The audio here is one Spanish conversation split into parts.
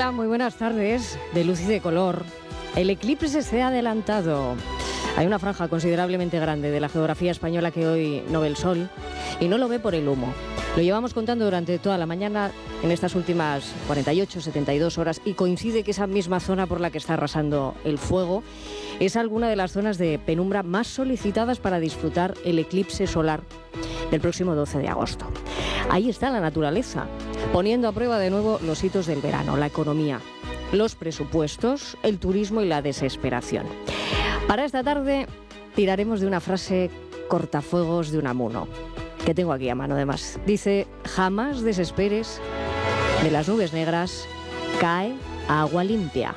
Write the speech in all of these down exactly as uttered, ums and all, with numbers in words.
Hola, muy buenas tardes, de luz y de color. El eclipse se ha adelantado. Hay una franja considerablemente grande de la geografía española que hoy no ve el sol y no lo ve por el humo. Lo llevamos contando durante toda la mañana en estas últimas cuarenta y ocho, setenta y dos horas y coincide que esa misma zona por la que está arrasando el fuego es alguna de las zonas de penumbra más solicitadas para disfrutar el eclipse solar del próximo doce de agosto. Ahí está la naturaleza, poniendo a prueba de nuevo los hitos del verano, la economía, los presupuestos, el turismo y la desesperación. Para esta tarde tiraremos de una frase cortafuegos de Unamuno, que tengo aquí a mano además. Dice: jamás desesperes, de las nubes negras cae agua limpia.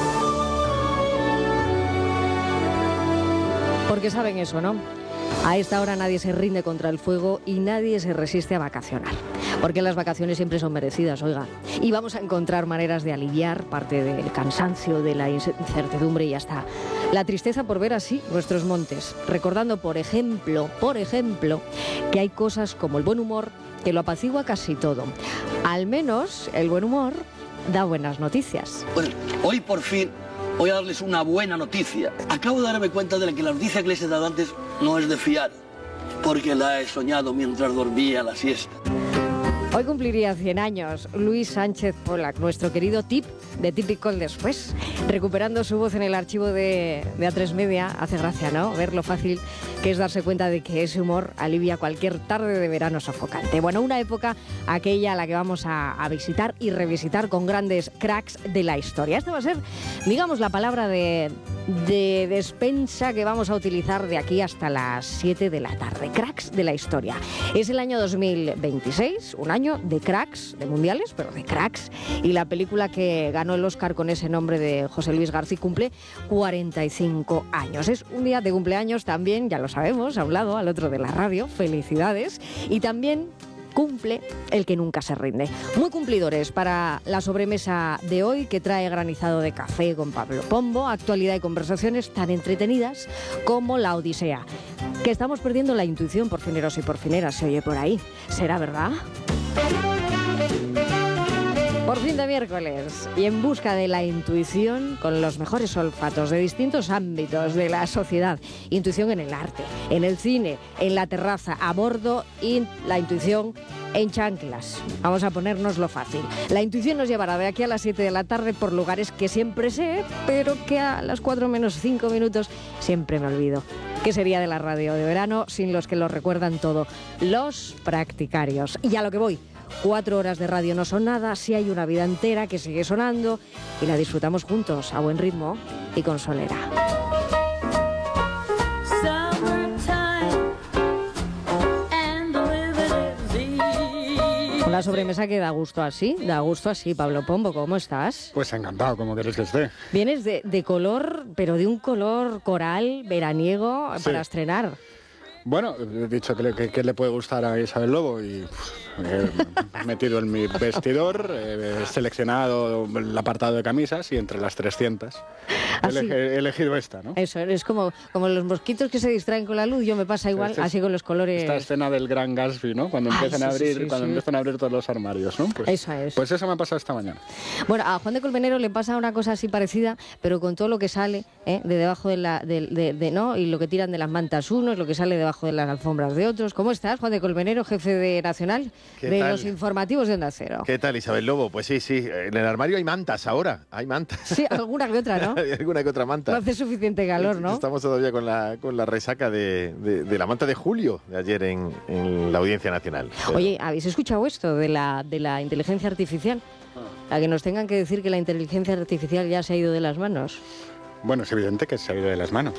Porque saben eso, ¿no? A esta hora nadie se rinde contra el fuego y nadie se resiste a vacacionar. Porque las vacaciones siempre son merecidas, oiga. Y vamos a encontrar maneras de aliviar parte del cansancio, de la incertidumbre y hasta la tristeza por ver así nuestros montes. Recordando, por ejemplo, por ejemplo, que hay cosas como el buen humor que lo apacigua casi todo. Al menos el buen humor da buenas noticias. Pues hoy por fin voy a darles una buena noticia. Acabo de darme cuenta de que la noticia que les he dado antes no es de fiar, porque la he soñado mientras dormía la siesta. Hoy cumpliría cien años Luis Sánchez Polac, nuestro querido tip de Típico el Después, recuperando su voz en el archivo de, de A tres Media. Hace gracia, ¿no?, ver lo fácil que es darse cuenta de que ese humor alivia cualquier tarde de verano sofocante. Bueno, una época aquella a la que vamos a, a visitar y revisitar con grandes cracks de la historia. Esta va a ser, digamos, la palabra de, de despensa que vamos a utilizar de aquí hasta las siete de la tarde. Cracks de la historia. Es el año dos mil veintiséis, un año de cracks, de mundiales, pero de cracks, y la película que ganó el Oscar con ese nombre de José Luis García cumple cuarenta y cinco años. Es un día de cumpleaños también, ya lo sabemos, a un lado, al otro de la radio. Felicidades. Y también cumple el que nunca se rinde. Muy cumplidores para la sobremesa de hoy, que trae granizado de café con Pablo Pombo, actualidad y conversaciones tan entretenidas como la Odisea. Que estamos perdiendo la intuición, por fineros y por fineras, se oye por ahí. ¿Será verdad? Por fin de miércoles y en busca de la intuición con los mejores olfatos de distintos ámbitos de la sociedad. Intuición en el arte, en el cine, en la terraza, a bordo, y la intuición en chanclas. Vamos a ponernoslo fácil. La intuición nos llevará de aquí a las siete de la tarde por lugares que siempre sé, pero que a las cuatro menos cinco minutos siempre me olvido. ¿Qué sería de la radio de verano sin los que lo recuerdan todo? Los practicarios. Y a lo que voy. Cuatro horas de radio no son nada si hay una vida entera que sigue sonando y la disfrutamos juntos a buen ritmo y con solera. Una sobremesa que da gusto así, da gusto así. Pablo Pombo, ¿cómo estás? Pues encantado, como queréis que esté. Vienes de, de color, pero de un color coral, veraniego, sí, para estrenar. Bueno, he dicho que le, que, que le puede gustar a Isabel Lobo y he metido en mi vestidor, he seleccionado el apartado de camisas y entre las trescientas he, eleg he elegido esta, ¿no? Eso, es como, como los mosquitos que se distraen con la luz. Yo me pasa igual, este, así con los colores. Esta escena del Gran Gatsby, ¿no? Cuando empiezan, Ay, sí, a, abrir, sí, sí, cuando sí. empiezan a abrir todos los armarios, ¿no? Pues, eso es. Pues eso me ha pasado esta mañana. Bueno, a Juan de Colmenero le pasa una cosa así parecida, pero con todo lo que sale ¿eh? de debajo de la... De, de, de, ¿no? Y lo que tiran de las mantas unos, lo que sale debajo de las alfombras de otros. ¿Cómo estás, Juan de Colmenero, jefe de Nacional de tal? Los informativos de Onda Cero? ¿Qué tal, Isabel Lobo? Pues sí, sí, en el armario hay mantas ahora, hay mantas. Sí, alguna que otra, ¿no? Hay alguna que otra manta. No hace suficiente calor, ¿no? Estamos todavía con la, con la resaca de, de, de la manta de julio, de ayer en, en la Audiencia Nacional. Pero... Oye, ¿habéis escuchado esto de la, de la inteligencia artificial? A que nos tengan que decir que la inteligencia artificial ya se ha ido de las manos. Bueno, es evidente que se ha ido de las manos.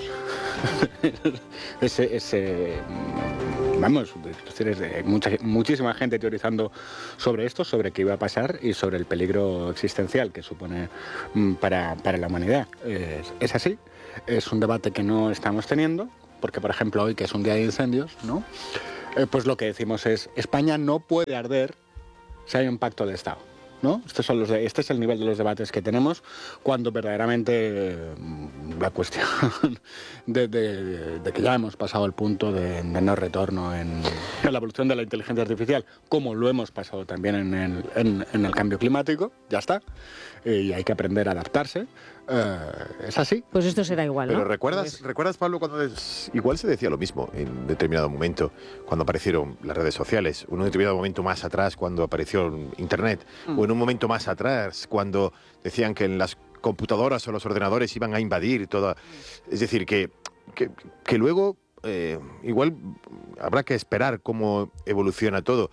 ese, ese, vamos, hay mucha, muchísima gente teorizando sobre esto, sobre qué iba a pasar y sobre el peligro existencial que supone para, para la humanidad. Es, es así, es un debate que no estamos teniendo, porque, por ejemplo, hoy, que es un día de incendios, ¿no? Eh, pues lo que decimos es, España no puede arder si hay un pacto de Estado. ¿no? Estos son los de, este es el nivel de los debates que tenemos cuando verdaderamente eh, la cuestión de, de, de que ya hemos pasado el punto de, de no retorno en, en la evolución de la inteligencia artificial, como lo hemos pasado también en el, en, en el cambio climático, ya está, eh, y hay que aprender a adaptarse. Eh, es así. Pues esto será igual, ¿no? Pero ¿recuerdas, ¿recuerdas Pablo, cuando es, igual se decía lo mismo en determinado momento, cuando aparecieron las redes sociales, en un determinado momento más atrás, cuando apareció Internet, mm. o en un momento más atrás, cuando decían que en las computadoras o los ordenadores iban a invadir toda... Es decir, que, que, que luego eh, igual habrá que esperar cómo evoluciona todo.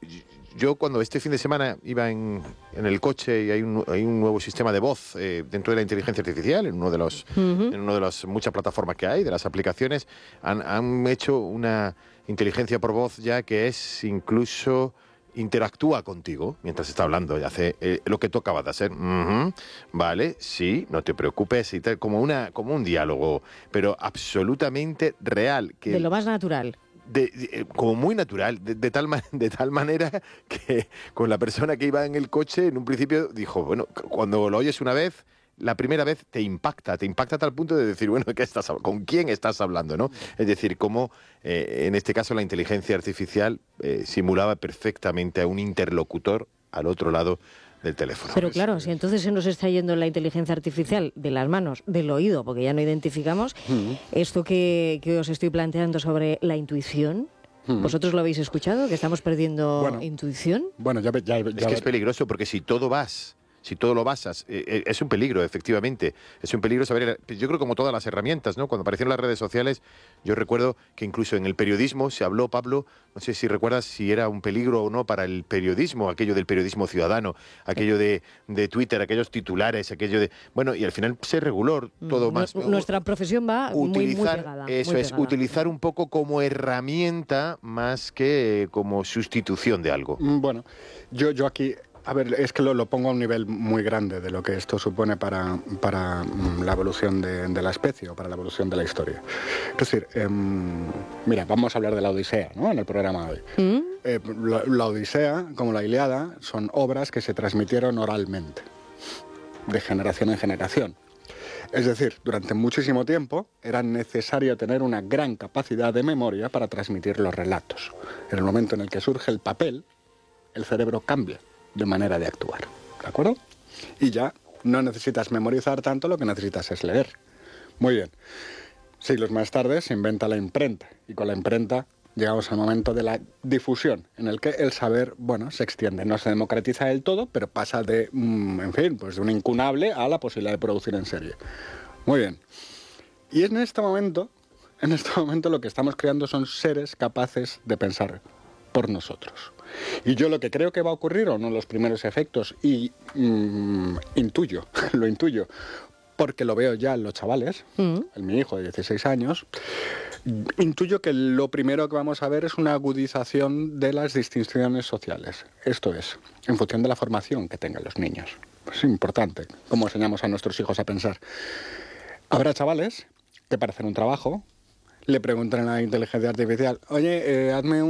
Yo cuando este fin de semana iba en, en el coche y hay un, hay un nuevo sistema de voz eh, dentro de la inteligencia artificial, en uno de los, uh-huh. en uno de las muchas plataformas que hay, de las aplicaciones, han, han hecho una inteligencia por voz ya que es incluso interactúa contigo mientras está hablando y hace eh, lo que tú acabas de hacer. Uh-huh. Vale, sí, no te preocupes, y tal, como, una, como un diálogo, pero absolutamente real. Que de lo más natural. De, de, como muy natural, de, de, tal, de tal manera que con la persona que iba en el coche, en un principio dijo, bueno, cuando lo oyes una vez, la primera vez te impacta, te impacta a tal punto de decir, bueno, ¿qué estás, ¿con quién estás hablando? ¿No? Es decir, cómo eh, en este caso la inteligencia artificial eh, simulaba perfectamente a un interlocutor al otro lado del teléfono. Pero claro, si entonces se nos está yendo la inteligencia artificial de las manos, del oído, porque ya no identificamos, uh-huh. esto que, que os estoy planteando sobre la intuición, uh-huh. ¿vosotros lo habéis escuchado? ¿Que estamos perdiendo bueno, intuición? Bueno, ya, ya, ya Es que es peligroso porque si todo vas... Si todo lo basas, eh, es un peligro, efectivamente. Es un peligro saber... Yo creo como todas las herramientas, ¿no? Cuando aparecieron las redes sociales, yo recuerdo que incluso en el periodismo se habló, Pablo, no sé si recuerdas si era un peligro o no para el periodismo, aquello del periodismo ciudadano, aquello de, de Twitter, aquellos titulares, aquello de... Bueno, y al final se reguló todo más. ¿no? Nuestra profesión va utilizar, muy, muy pegada. Eso muy es, pegada. utilizar un poco como herramienta más que como sustitución de algo. Bueno, yo, yo aquí... A ver, es que lo, lo pongo a un nivel muy grande de lo que esto supone para, para um, la evolución de, de la especie o para la evolución de la historia. Es decir, eh, mira, vamos a hablar de la Odisea, ¿no? En el programa de hoy. ¿Mm? Eh, la, la Odisea, como la Ilíada, son obras que se transmitieron oralmente, de generación en generación. Es decir, durante muchísimo tiempo era necesario tener una gran capacidad de memoria para transmitir los relatos. En el momento en el que surge el papel, el cerebro cambia de manera de actuar, ¿de acuerdo? Y ya no necesitas memorizar tanto, lo que necesitas es leer. Muy bien. Siglos más tarde se inventa la imprenta, y con la imprenta llegamos al momento de la difusión, en el que el saber, bueno, se extiende, no se democratiza del todo, pero pasa de, mmm, en fin, pues de un incunable a la posibilidad de producir en serie. Muy bien. Y en este momento, en este momento lo que estamos creando son seres capaces de pensar por nosotros. Y yo lo que creo que va a ocurrir, o uno de los primeros efectos, y mmm, intuyo, lo intuyo, porque lo veo ya en los chavales, mm. en mi hijo de dieciséis años, intuyo que lo primero que vamos a ver es una agudización de las distinciones sociales. Esto es, en función de la formación que tengan los niños. Es importante cómo enseñamos a nuestros hijos a pensar. Habrá chavales que para hacer un trabajo le preguntan a la inteligencia artificial, oye, eh, hazme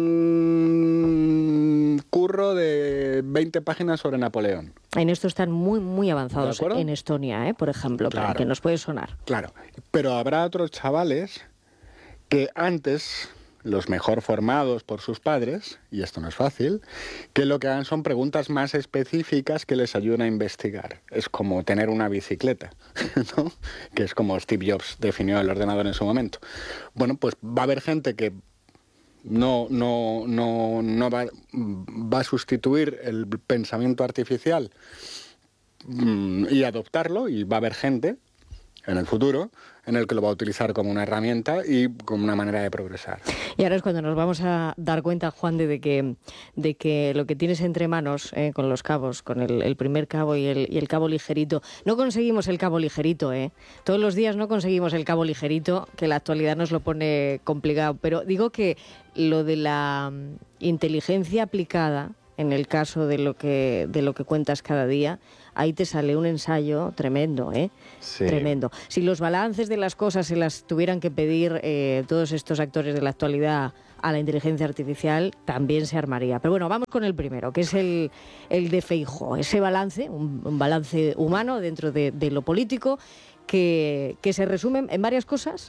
un curro de veinte páginas sobre Napoleón. En esto están muy, muy avanzados en Estonia, ¿eh? Por ejemplo, claro, para que nos puede sonar. Claro, pero habrá otros chavales que antes, los mejor formados por sus padres, y esto no es fácil, que lo que hagan son preguntas más específicas que les ayuden a investigar. Es como tener una bicicleta, ¿no? Que es como Steve Jobs definió el ordenador en su momento. Bueno, pues va a haber gente que no, no, no, no va, va a sustituir el pensamiento artificial mmm, y adoptarlo, y va a haber gente en el futuro en el que lo va a utilizar como una herramienta y como una manera de progresar. Y ahora es cuando nos vamos a dar cuenta, Juan, de, de, que, de que lo que tienes entre manos, eh, con los cabos, con el, el primer cabo y el, y el cabo ligerito, no conseguimos el cabo ligerito, ¿eh? Todos los días no conseguimos el cabo ligerito, que la actualidad nos lo pone complicado, pero digo que lo de la inteligencia aplicada, en el caso de lo que de lo que cuentas cada día, ahí te sale un ensayo tremendo, ¿eh? Sí. Tremendo. Si los balances de las cosas se las tuvieran que pedir eh, todos estos actores de la actualidad a la inteligencia artificial también se armaría. Pero bueno, vamos con el primero, que es el, el de Feijóo, ese balance, un, un balance humano dentro de, de lo político, que, que se resume en varias cosas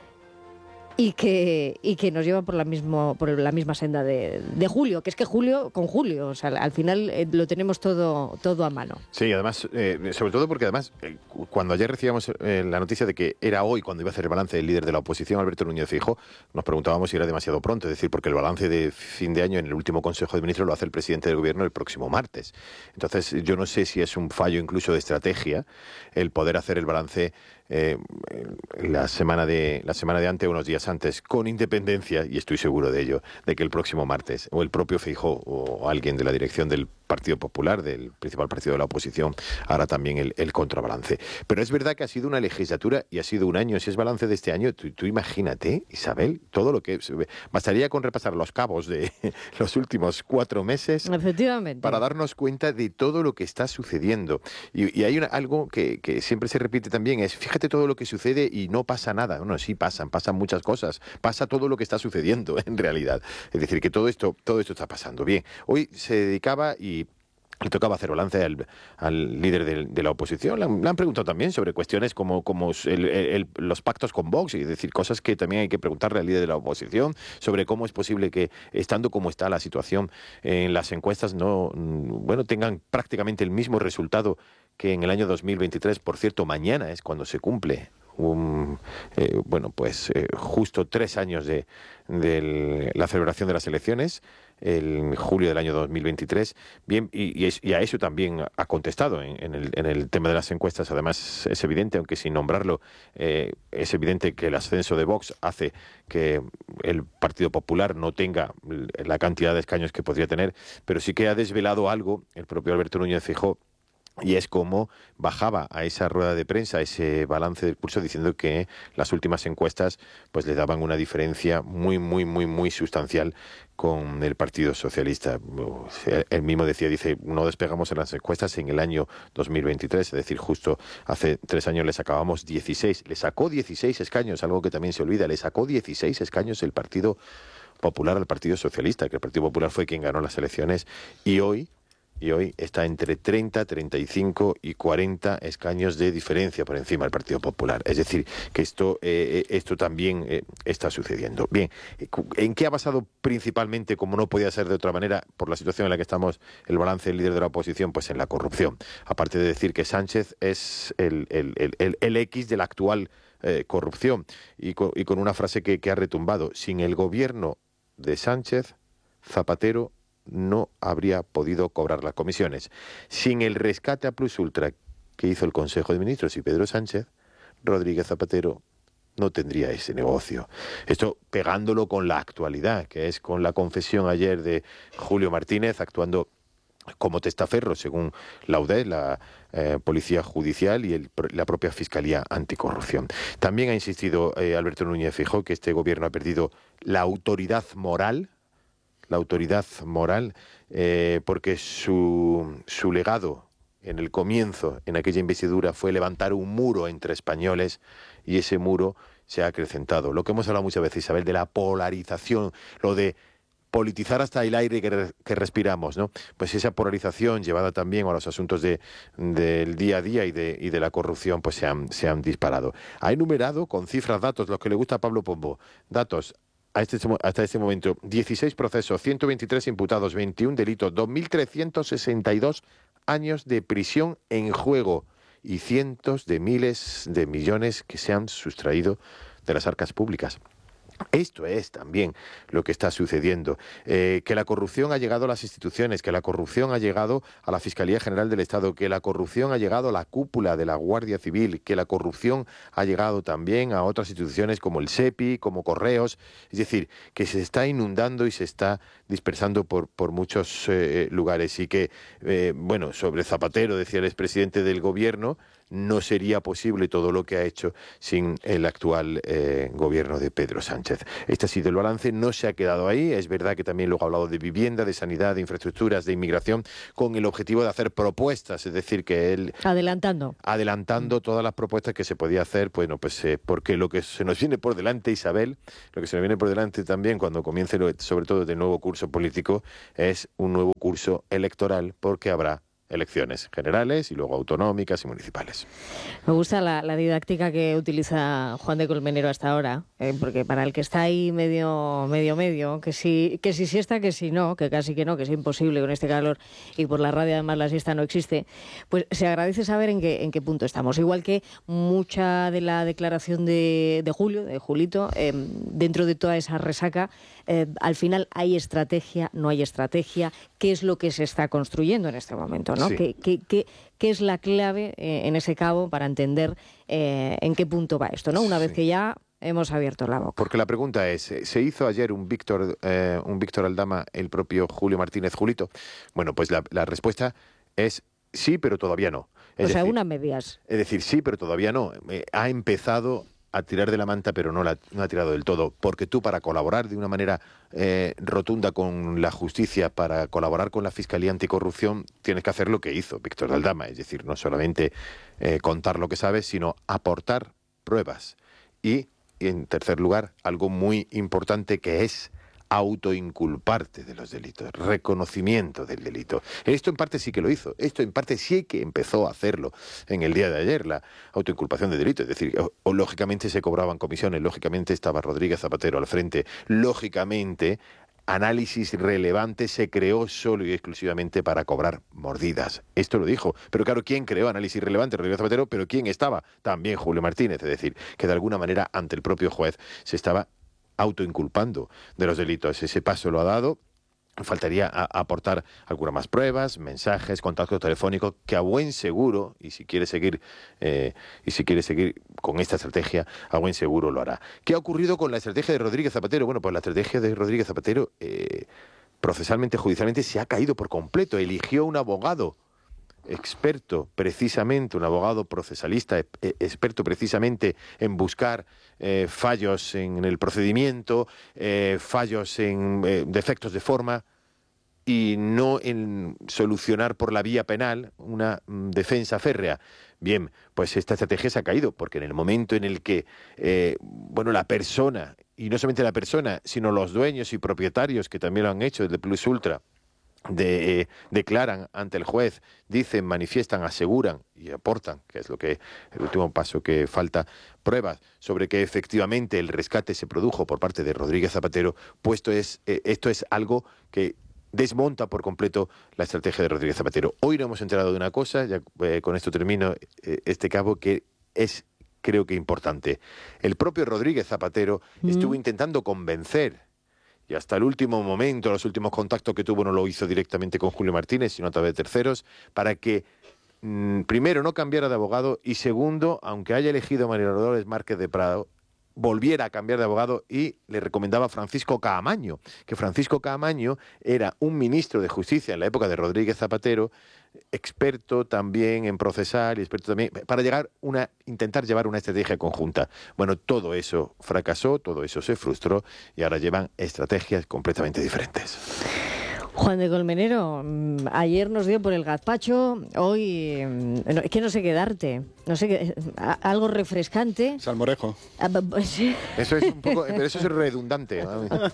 y que, y que nos lleva por la, mismo, por la misma senda de, de Julio, que es que Julio con Julio, o sea, al final eh, lo tenemos todo, todo a mano. Sí, además, eh, sobre todo porque además, eh, cuando ayer recibíamos eh, la noticia de que era hoy cuando iba a hacer el balance el líder de la oposición, Alberto Núñez Feijóo, nos preguntábamos si era demasiado pronto, es decir, porque el balance de fin de año en el último Consejo de Ministros lo hace el presidente del Gobierno el próximo martes. Entonces, yo no sé si es un fallo incluso de estrategia el poder hacer el balance Eh, la semana de la semana de antes, unos días antes, con independencia, y estoy seguro de ello, de que el próximo martes o el propio Feijóo o alguien de la dirección del Partido Popular, del principal partido de la oposición, hará también el, el contrabalance. Pero es verdad que ha sido una legislatura y ha sido un año. Si es balance de este año, tú, tú imagínate, Isabel, todo lo que... Bastaría con repasar los cabos de los últimos cuatro meses. Efectivamente. Para darnos cuenta de todo lo que está sucediendo. Y, y hay una, algo que, que siempre se repite también, es fíjate todo lo que sucede y no pasa nada. Bueno, sí pasan, pasan muchas cosas. Pasa todo lo que está sucediendo en realidad. Es decir, que todo esto, todo esto está pasando. Bien, hoy se dedicaba y le tocaba hacer balance al, al líder de, de la oposición. Le han, le han preguntado también sobre cuestiones como, como el, el, los pactos con Vox, y decir, cosas que también hay que preguntarle al líder de la oposición, sobre cómo es posible que, estando como está la situación en las encuestas, no, bueno, tengan prácticamente el mismo resultado que en el año dos mil veintitrés. Por cierto, mañana es cuando se cumple un, eh, bueno, pues eh, justo tres años de, de la celebración de las elecciones, en julio del año dos mil veintitrés. Bien, y, y, es, y a eso también ha contestado en, en, el, en el tema de las encuestas. Además, es evidente, aunque sin nombrarlo, eh, es evidente que el ascenso de Vox hace que el Partido Popular no tenga la cantidad de escaños que podría tener, pero sí que ha desvelado algo el propio Alberto Núñez Feijóo, y es como bajaba a esa rueda de prensa, a ese balance del pulso, diciendo que las últimas encuestas pues le daban una diferencia muy, muy, muy, muy sustancial con el Partido Socialista. Él mismo decía, dice, no despegamos en las encuestas en el año dos mil veintitrés, es decir, justo hace tres años le sacábamos dieciséis. Le sacó dieciséis escaños, algo que también se olvida, le sacó dieciséis escaños el Partido Popular al Partido Socialista, que el Partido Popular fue quien ganó las elecciones, y hoy... y hoy está entre treinta, treinta y cinco y cuarenta escaños de diferencia por encima del Partido Popular. Es decir, que esto, eh, esto también eh, está sucediendo. Bien, ¿en qué ha basado principalmente, como no podía ser de otra manera, por la situación en la que estamos, el balance del líder de la oposición? Pues en la corrupción. Aparte de decir que Sánchez es el, el, el, el, el X de la actual eh, corrupción, y con, y con una frase que, que ha retumbado: sin el gobierno de Sánchez, Zapatero no habría podido cobrar las comisiones. Sin el rescate a Plus Ultra que hizo el Consejo de Ministros y Pedro Sánchez, Rodríguez Zapatero no tendría ese negocio. Esto pegándolo con la actualidad, que es con la confesión ayer de Julio Martínez, actuando como testaferro, según la U D E, la eh, Policía Judicial y el, la propia Fiscalía Anticorrupción. También ha insistido eh, Alberto Núñez Feijóo que este gobierno ha perdido la autoridad moral, la autoridad moral, eh, porque su, su legado en el comienzo, en aquella investidura, fue levantar un muro entre españoles, y ese muro se ha acrecentado. Lo que hemos hablado muchas veces, Isabel, de la polarización, lo de politizar hasta el aire que, re, que respiramos, ¿no? Pues esa polarización llevada también a los asuntos de, del día a día y de, y de la corrupción, pues se han, se han disparado. Ha enumerado con cifras, datos, los que le gusta a Pablo Pombo, datos. Este, hasta este momento, dieciséis procesos, ciento veintitrés imputados, veintiún delitos, dos mil trescientos sesenta y dos años de prisión en juego y cientos de miles de millones que se han sustraído de las arcas públicas. Esto es también lo que está sucediendo, eh, que la corrupción ha llegado a las instituciones, que la corrupción ha llegado a la Fiscalía General del Estado, que la corrupción ha llegado a la cúpula de la Guardia Civil, que la corrupción ha llegado también a otras instituciones como el SEPI, como Correos. Es decir, que se está inundando y se está dispersando por, por muchos eh, lugares, y que, eh, bueno, sobre Zapatero, decía el expresidente del Gobierno, no sería posible todo lo que ha hecho sin el actual eh, gobierno de Pedro Sánchez. Este ha sido el balance, no se ha quedado ahí. Es verdad que también luego ha hablado de vivienda, de sanidad, de infraestructuras, de inmigración, con el objetivo de hacer propuestas, es decir, que él... Adelantando. Adelantando todas las propuestas que se podía hacer, bueno, pues eh, porque lo que se nos viene por delante, Isabel, lo que se nos viene por delante también cuando comience, lo, sobre todo, el nuevo curso político, es un nuevo curso electoral, porque habrá elecciones generales y luego autonómicas y municipales. Me gusta la, la didáctica que utiliza Juan de Colmenero hasta ahora, eh, porque para el que está ahí medio, medio, medio, que si, que si siesta, que si no, que casi que no, que es imposible con este calor y por la radio además la siesta no existe, pues se agradece saber en qué, en qué punto estamos. Igual que mucha de la declaración de, de Julio, de Julito, eh, dentro de toda esa resaca, eh, al final hay estrategia, no hay estrategia, qué es lo que se está construyendo en este momento, ¿no? Sí. ¿Qué, qué, qué, qué es la clave eh, en ese cabo para entender eh, en qué punto va esto, ¿no? Una vez Sí. que ya hemos abierto la boca. Porque la pregunta es, ¿se hizo ayer un Víctor eh, un Víctor Aldama el propio Julio Martínez Julito? Bueno, pues la, la respuesta es sí, pero todavía no. Es O sea, decir, unas medias. Es decir, sí, pero todavía no. Eh, ha empezado a tirar de la manta, pero no, la, no ha tirado del todo. Porque tú, para colaborar de una manera eh, rotunda con la justicia, para colaborar con la Fiscalía Anticorrupción, tienes que hacer lo que hizo Víctor Aldama. Es decir, no solamente eh, contar lo que sabes, sino aportar pruebas. Y, y, en tercer lugar, algo muy importante, que es autoinculparte de los delitos, reconocimiento del delito. Esto en parte sí que lo hizo, esto en parte sí que empezó a hacerlo en el día de ayer, la autoinculpación de delito. Es decir, o, o, lógicamente se cobraban comisiones, lógicamente estaba Rodríguez Zapatero al frente, lógicamente análisis relevante se creó solo y exclusivamente para cobrar mordidas. Esto lo dijo. Pero claro, ¿quién creó análisis relevante? Rodríguez Zapatero, pero ¿quién estaba? También Julio Martínez. Es decir, que de alguna manera ante el propio juez se estaba autoinculpando de los delitos. Ese paso lo ha dado. Faltaría a, a aportar algunas más pruebas, mensajes, contactos telefónicos, que a buen seguro, y si quiere seguir eh, y si quiere seguir con esta estrategia, a buen seguro lo hará. ¿Qué ha ocurrido con la estrategia de Rodríguez Zapatero? Bueno, pues la estrategia de Rodríguez Zapatero eh, procesalmente, judicialmente, se ha caído por completo. Eligió un abogado experto precisamente, un abogado procesalista, eh, experto precisamente en buscar eh, fallos en el procedimiento, eh, fallos en eh, defectos de forma, y no en solucionar por la vía penal una mm, defensa férrea. Bien, pues esta estrategia se ha caído, porque en el momento en el que eh, bueno, la persona, y no solamente la persona, sino los dueños y propietarios, que también lo han hecho de Plus Ultra, De, eh, declaran ante el juez, dicen, manifiestan, aseguran y aportan, que es lo que el último paso que falta, pruebas sobre que efectivamente el rescate se produjo por parte de Rodríguez Zapatero, puesto es eh, esto es algo que desmonta por completo la estrategia de Rodríguez Zapatero. Hoy nos hemos enterado de una cosa, ya eh, con esto termino eh, este cabo, que es, creo que importante. El propio Rodríguez Zapatero mm. estuvo intentando convencer, y hasta el último momento, los últimos contactos que tuvo, no lo hizo directamente con Julio Martínez, sino a través de terceros, para que, mmm, primero, no cambiara de abogado, y segundo, aunque haya elegido a María Dolores Márquez de Prado, volviera a cambiar de abogado, y le recomendaba a Francisco Caamaño, que Francisco Caamaño era un ministro de Justicia en la época de Rodríguez Zapatero, experto también en procesar y experto también para llegar una intentar llevar una estrategia conjunta. Bueno, todo eso fracasó, todo eso se frustró, y ahora llevan estrategias completamente diferentes. Juan de Colmenero, ayer nos dio por el gazpacho, hoy no, es que no sé qué darte, no sé qué, algo refrescante. Salmorejo. Sí. Eso es un poco, pero eso es redundante.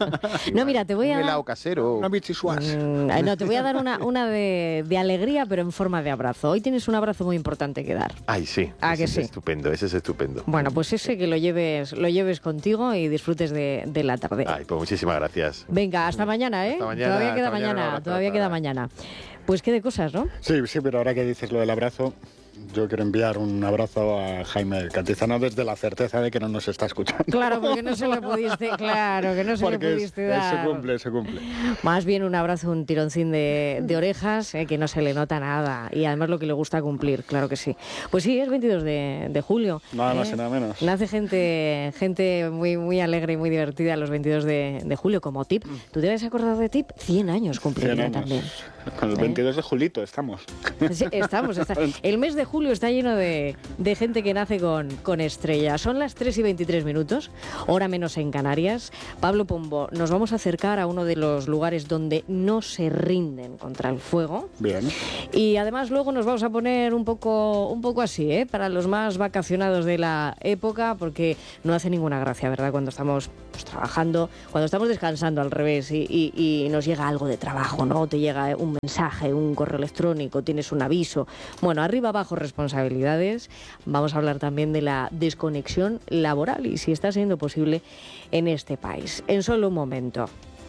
No, mira, te voy a un dar helado casero. Una bichisuas. Mm, no, te voy a dar una, una de, de alegría, pero en forma de abrazo. Hoy tienes un abrazo muy importante que dar. Ay, sí. ¿Ah, ese que es sí? Estupendo, ese es estupendo. Bueno, pues ese que lo lleves, lo lleves contigo y disfrutes de, de la tarde. Ay, pues muchísimas gracias. Venga, hasta mañana, ¿eh? Hasta mañana, todavía queda hasta mañana, mañana, abrazo, todavía queda ahora. mañana. Pues qué de cosas, ¿no? Sí, sí, pero ahora que dices lo del abrazo, yo quiero enviar un abrazo a Jaime Cantizano desde la certeza de que no nos está escuchando. Claro, porque no se le pudiste, claro, que no se porque le pudiste es, dar. se cumple, se cumple. Más bien un abrazo, un tironcín de, de orejas, eh, que no se le nota nada. Y además lo que le gusta cumplir, claro que sí. Pues sí, es veintidós de, de julio. Nada eh. más y nada menos. Nace gente gente muy muy alegre y muy divertida los veintidós de, de julio, como Tip. ¿Tú te habías acordado de Tip? cien años cumpliría cien años. también. Con el ¿Eh? veintidós de julito estamos. Sí, estamos, está. El mes de julio está lleno de, de gente que nace con, con estrellas. Son las tres y veintitrés minutos, hora menos en Canarias. Pablo Pombo, nos vamos a acercar a uno de los lugares donde no se rinden contra el fuego. Bien. Y además luego nos vamos a poner un poco, un poco así, ¿eh? Para los más vacacionados de la época, porque no hace ninguna gracia, ¿verdad? Cuando estamos pues, trabajando, cuando estamos descansando al revés y, y, y nos llega algo de trabajo, ¿no? Te llega un mensaje, un correo electrónico, tienes un aviso. Bueno, arriba, abajo, responsabilidades. Vamos a hablar también de la desconexión laboral y si está siendo posible en este país. En solo un momento.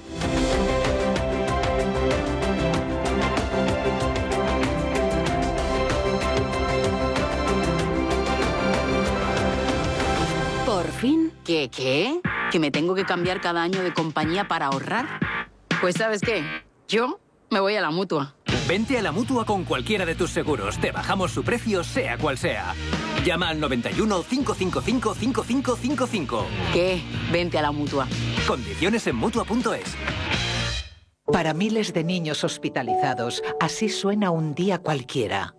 Por fin. ¿Qué, qué? ¿Que me tengo que cambiar cada año de compañía para ahorrar? Pues ¿sabes qué? Yo me voy a la Mutua. Vente a la Mutua con cualquiera de tus seguros. Te bajamos su precio, sea cual sea. Llama al noventa y uno, cinco cinco cinco, cinco cinco cinco cinco. ¿Qué? Vente a la Mutua. Condiciones en Mutua punto es. Para miles de niños hospitalizados, así suena un día cualquiera.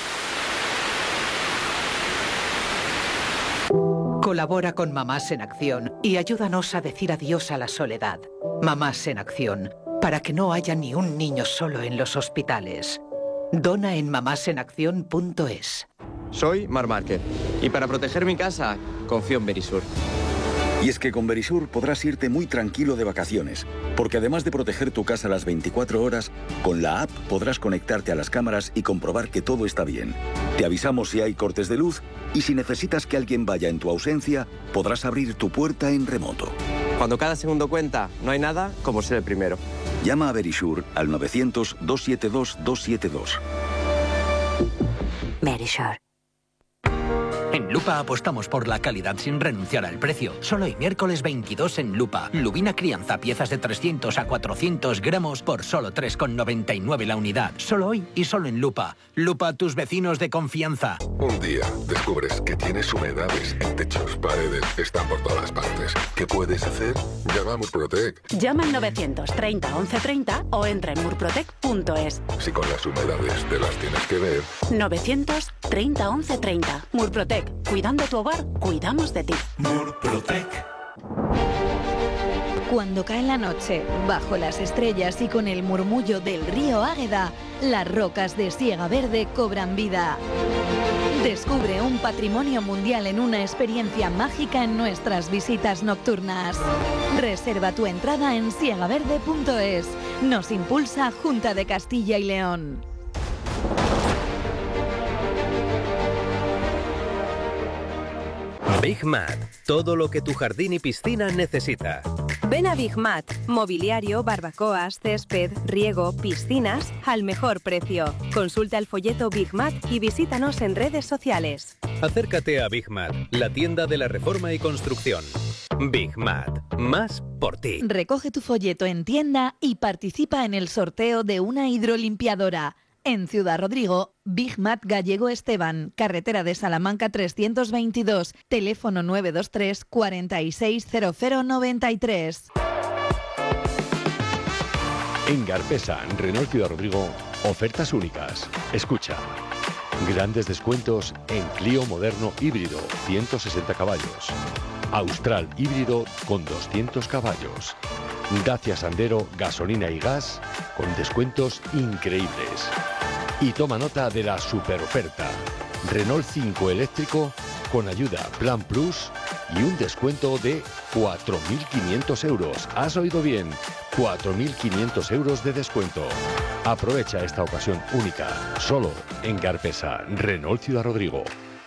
Colabora con Mamás en Acción y ayúdanos a decir adiós a la soledad. Mamás en Acción, para que no haya ni un niño solo en los hospitales. Dona en mamás en acción punto es. Soy Mar Márquez y para proteger mi casa, confío en Verisur. Y es que con Verisur podrás irte muy tranquilo de vacaciones, porque además de proteger tu casa las veinticuatro horas, con la app podrás conectarte a las cámaras y comprobar que todo está bien. Te avisamos si hay cortes de luz y si necesitas que alguien vaya en tu ausencia, podrás abrir tu puerta en remoto. Cuando cada segundo cuenta, no hay nada como ser el primero. Llama a Verisur al novecientos, doscientos setenta y dos, doscientos setenta y dos. Verisur. En Lupa apostamos por la calidad sin renunciar al precio. Solo hoy miércoles veintidós en Lupa. Lubina crianza, piezas de trescientos a cuatrocientos gramos por solo tres con noventa y nueve la unidad. Solo hoy y solo en Lupa. Lupa, tus vecinos de confianza. Un día descubres que tienes humedades en techos, paredes, están por todas partes. ¿Qué puedes hacer? Llama a Murprotec. Llama al novecientos treinta, once treinta o entra en murprotec punto es. Si con las humedades te las tienes que ver. novecientos treinta, once treinta. Murprotec. Cuidando tu hogar, cuidamos de ti. Murprotec. Cuando cae la noche, bajo las estrellas y con el murmullo del río Águeda, las rocas de Siega Verde cobran vida. Descubre un patrimonio mundial en una experiencia mágica en nuestras visitas nocturnas. Reserva tu entrada en siega verde punto es. Nos impulsa Junta de Castilla y León. Big Mat, todo lo que tu jardín y piscina necesita. Ven a Big Mat, mobiliario, barbacoas, césped, riego, piscinas, al mejor precio. Consulta el folleto Big Mat y visítanos en redes sociales. Acércate a Big Mat, la tienda de la reforma y construcción. Big Mat, más por ti. Recoge tu folleto en tienda y participa en el sorteo de una hidrolimpiadora. En Ciudad Rodrigo, Big Mat Gallego Esteban, carretera de Salamanca trescientos veintidós, teléfono nueve dos tres, cuarenta y seis, cero cero noventa y tres. En Garpesa, Renault Ciudad Rodrigo, ofertas únicas. Escucha. Grandes descuentos en Clio moderno híbrido, ciento sesenta caballos. Austral híbrido con doscientos caballos. Dacia Sandero, gasolina y gas, con descuentos increíbles. Y toma nota de la super oferta. Renault cinco eléctrico con ayuda Plan Plus y un descuento de cuatro mil quinientos euros. ¿Has oído bien? cuatro mil quinientos euros de descuento. Aprovecha esta ocasión única, solo en Garpesa, Renault Ciudad Rodrigo.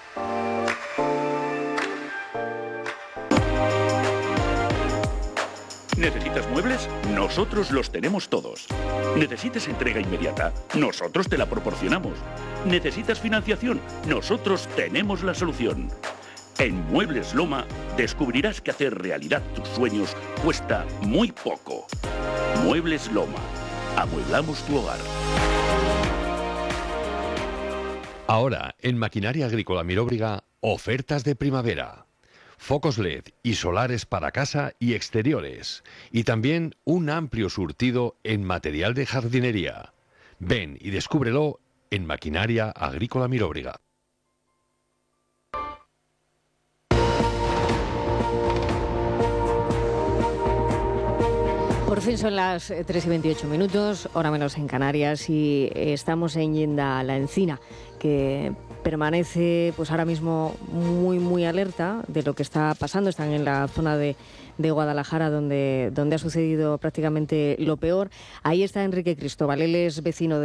¿Necesitas muebles? Nosotros los tenemos todos. ¿Necesitas entrega inmediata? Nosotros te la proporcionamos. ¿Necesitas financiación? Nosotros tenemos la solución. En Muebles Loma descubrirás que hacer realidad tus sueños cuesta muy poco. Muebles Loma. Amueblamos tu hogar. Ahora, en Maquinaria Agrícola Miróbriga, ofertas de primavera. Focos L E D y solares para casa y exteriores. Y también un amplio surtido en material de jardinería. Ven y descúbrelo en Maquinaria Agrícola Miróbriga. Por fin son las tres y veintiocho minutos, hora menos en Canarias, y estamos en Yenda La Encina, que permanece pues ahora mismo muy muy alerta de lo que está pasando. Están en la zona de, de Guadalajara donde, donde ha sucedido prácticamente lo peor. Ahí está Enrique Cristóbal, él es vecino de